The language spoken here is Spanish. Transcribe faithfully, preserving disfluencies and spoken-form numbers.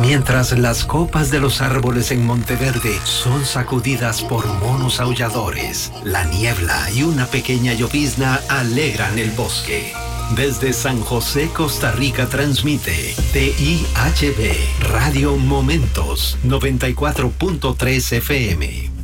Mientras las copas de los árboles en Monteverde son sacudidas por monos aulladores, la niebla y una pequeña llovizna alegran el bosque. Desde San José, Costa Rica, transmite T I H B Radio Momentos noventa y cuatro punto tres F M.